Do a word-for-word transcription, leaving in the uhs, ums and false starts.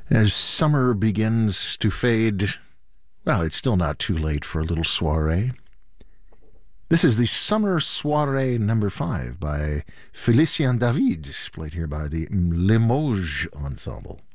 As summer begins to fade, well, it's still not too late for a little soiree. This is the Summer Soiree number five by Félicien David, played here by the Limoges Ensemble.